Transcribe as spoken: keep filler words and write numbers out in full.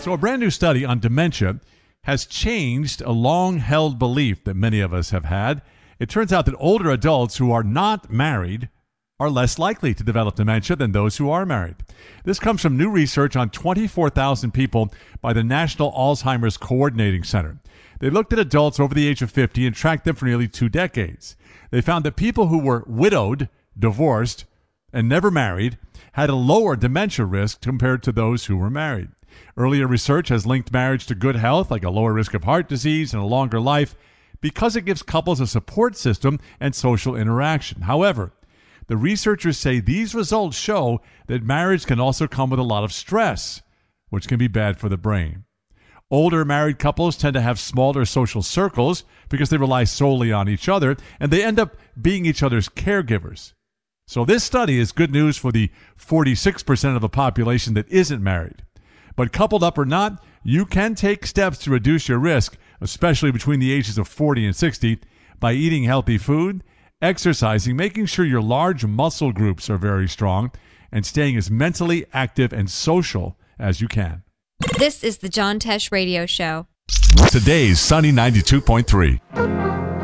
So a brand new study on dementia has changed a long-held belief that many of us have had. It turns out that older adults who are not married are less likely to develop dementia than those who are married. This comes from new research on twenty-four thousand people by the National Alzheimer's Coordinating Center. They looked at adults over the age of fifty and tracked them for nearly two decades. They found that people who were widowed, divorced, and never married had a lower dementia risk compared to those who were married. Earlier research has linked marriage to good health, like a lower risk of heart disease and a longer life, because it gives couples a support system and social interaction. However, the researchers say these results show that marriage can also come with a lot of stress, which can be bad for the brain. Older married couples tend to have smaller social circles because they rely solely on each other, and they end up being each other's caregivers. So this study is good news for the forty-six percent of the population that isn't married. But coupled up or not, you can take steps to reduce your risk, especially between the ages of forty and sixty, by eating healthy food, exercising, making sure your large muscle groups are very strong, and staying as mentally active and social as you can. This is the John Tesh Radio Show. Today's Sunny ninety-two point three.